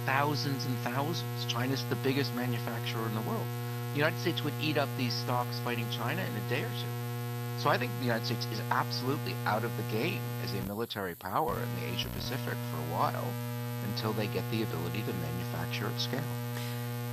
thousands and thousands. China's the biggest manufacturer in the world. The United States would eat up these stocks fighting China in a day or two. So I think the United States is absolutely out of the game as a military power in the Asia Pacific for a while until they get the ability to manufacture at scale.